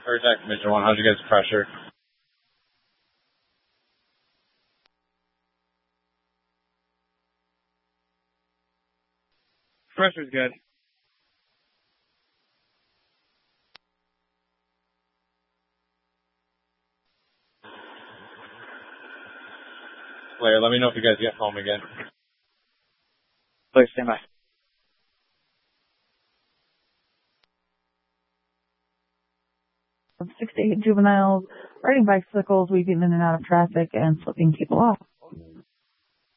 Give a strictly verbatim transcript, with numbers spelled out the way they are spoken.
Urjack Mission one, how'd you guys pressure? Pressure's good. Slayer, let me know if you guys get home again. Slayer, stand by. Six to eight juveniles riding bicycles, weaving in and out of traffic, and flipping people off.